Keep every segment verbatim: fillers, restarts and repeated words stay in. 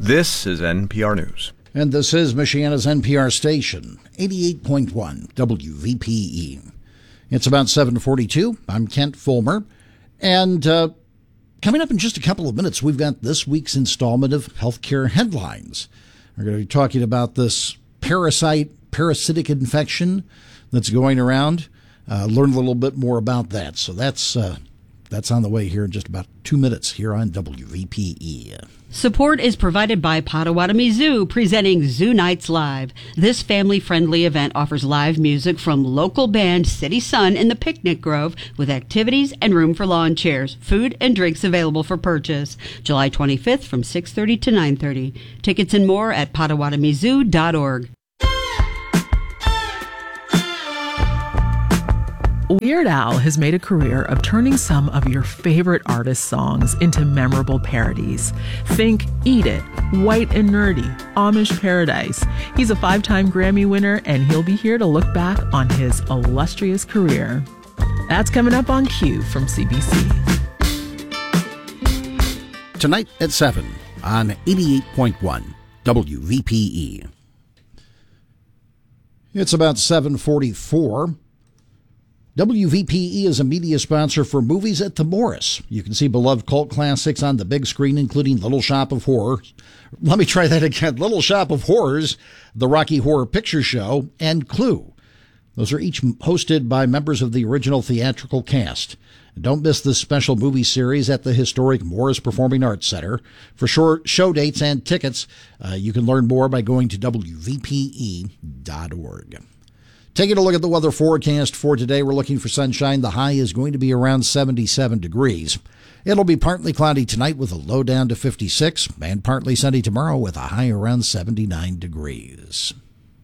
This is N P R News. And this is Michiana's N P R station, eighty-eight point one W V P E. It's about seven forty-two. I'm Kent Fulmer. And uh, coming up in just a couple of minutes, we've got this week's installment of Healthcare Headlines. We're going to be talking about this parasite, parasitic infection that's going around. Uh, learn a little bit more about that. So that's uh, that's on the way here in just about two minutes here on W V P E. Support is provided by Potawatomi Zoo, presenting Zoo Nights Live. This family-friendly event offers live music from local band City Sun in the Picnic Grove, with activities and room for lawn chairs, food and drinks available for purchase. July twenty-fifth from six thirty to nine thirty. Tickets and more at potawatomi zoo dot org. Weird Al has made a career of turning some of your favorite artist songs into memorable parodies. Think Eat It, White and Nerdy, Amish Paradise. He's a five-time Grammy winner, and he'll be here to look back on his illustrious career. That's coming up on Q from C B C. Tonight at seven on eighty-eight point one W V P E. It's about seven forty-four. W V P E is a media sponsor for Movies at the Morris. You can see beloved cult classics on the big screen, including Little Shop of Horrors. Let me try that again. Little Shop of Horrors, The Rocky Horror Picture Show, and Clue. Those are each hosted by members of the original theatrical cast. Don't miss this special movie series at the historic Morris Performing Arts Center. For short show dates and tickets, uh, you can learn more by going to W V P E dot org. Taking a look at the weather forecast for today, we're looking for sunshine. The high is going to be around seventy-seven degrees. It'll be partly cloudy tonight with a low down to fifty-six, and partly sunny tomorrow with a high around seventy-nine degrees.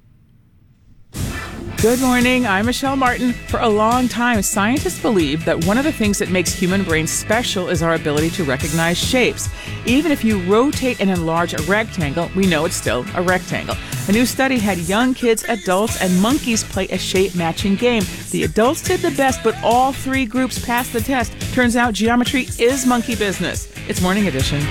Good morning, I'm Michelle Martin. For a long time, scientists believed that one of the things that makes human brains special is our ability to recognize shapes. Even if you rotate and enlarge a rectangle, we know it's still a rectangle. A new study had young kids, adults, and monkeys play a shape-matching game. The adults did the best, but all three groups passed the test. Turns out geometry is monkey business. It's Morning Edition.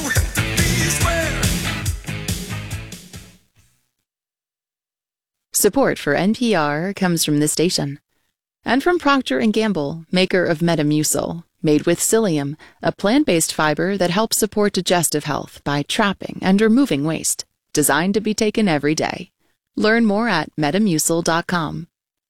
Support for N P R comes from this station. And from Procter and Gamble, maker of Metamucil, made with psyllium, a plant-based fiber that helps support digestive health by trapping and removing waste. Designed to be taken every day. Learn more at metamucil dot com.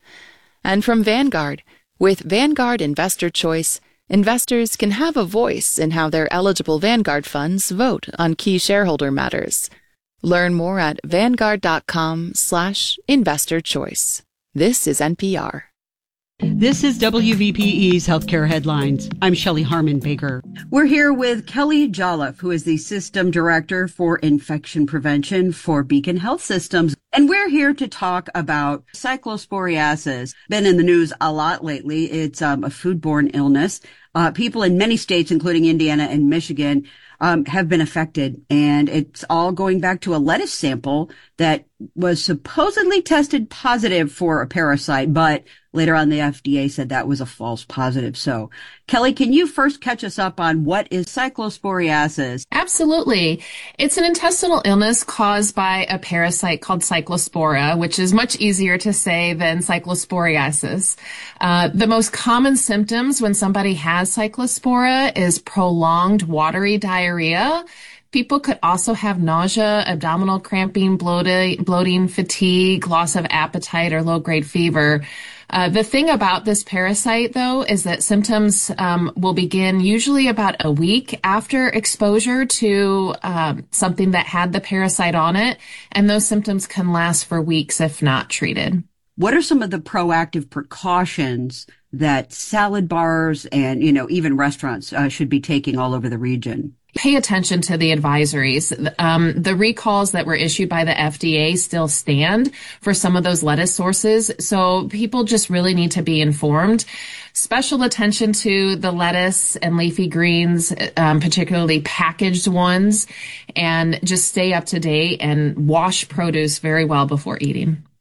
And from Vanguard, with Vanguard Investor Choice, investors can have a voice in how their eligible Vanguard funds vote on key shareholder matters. Learn more at vanguard dot com slash investor choice. This is N P R. This is W V P E's Healthcare Headlines. I'm Shelley Harmon Baker. We're here with Kelly Jolliffe, who is the System Director for Infection Prevention for Beacon Health Systems. And we're here to talk about cyclosporiasis. Been in the news a lot lately. It's um, a foodborne illness. Uh, people in many states, including Indiana and Michigan, um, have been affected. And it's all going back to a lettuce sample that was supposedly tested positive for a parasite, but later on the F D A said that was a false positive. So, Kelly, can you first catch us up on what is cyclosporiasis? Absolutely. It's an intestinal illness caused by a parasite called Cyclospora, which is much easier to say than cyclosporiasis. Uh, the most common symptoms when somebody has Cyclospora is prolonged watery diarrhea. People could also have nausea, abdominal cramping, bloating, bloating, fatigue, loss of appetite, or low-grade fever. Uh, the thing about this parasite, though, is that symptoms um, will begin usually about a week after exposure to um, something that had the parasite on it, and those symptoms can last for weeks if not treated. What are some of the proactive precautions that salad bars and, you know, even restaurants uh, should be taking all over the region? Pay attention to the advisories. Um, the recalls that were issued by the F D A still stand for some of those lettuce sources. So people just really need to be informed. Special attention to the lettuce and leafy greens, um, particularly packaged ones, and just stay up to date and wash produce very well before eating.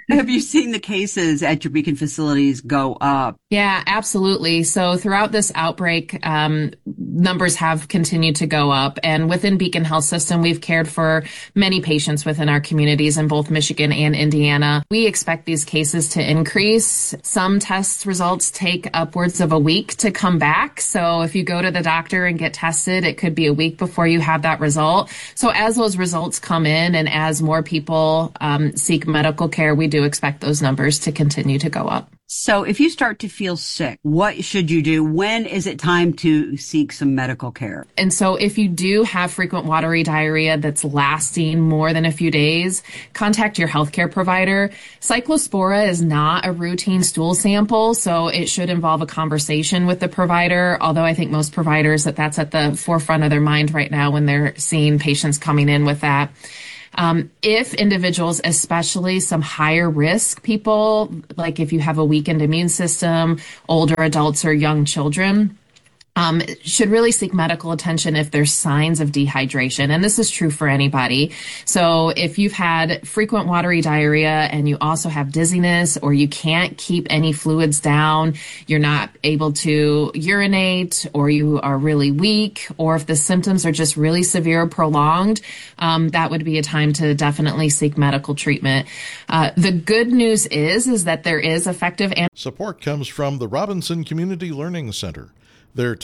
Have you seen the cases at your Beacon facilities go up? Yeah, absolutely. So throughout this outbreak, um, numbers have continued to go up. And within Beacon Health System, we've cared for many patients within our communities in both Michigan and Indiana. We expect these cases to increase. Some test results take upwards of a week to come back. So if you go to the doctor and get tested, it could be a week before you have that result. So as those results come in and as more people um, seek medical care, we do expect those numbers to continue to go up. So if you start to feel sick, what should you do? When is it time to seek some medical care? And so if you do have frequent watery diarrhea that's lasting more than a few days, contact your healthcare provider. Cyclospora is not a routine stool sample, so it should involve a conversation with the provider, although I think most providers that that's at the forefront of their mind right now when they're seeing patients coming in with that. Um, if individuals, especially some higher risk people, like if you have a weakened immune system, older adults or young children, Um, should really seek medical attention if there's signs of dehydration. And this is true for anybody. So if you've had frequent watery diarrhea and you also have dizziness or you can't keep any fluids down, you're not able to urinate or you are really weak, or if the symptoms are just really severe or prolonged, um, that would be a time to definitely seek medical treatment. Uh, the good news is, is that there is effective... Support comes from the Robinson Community Learning Center. Their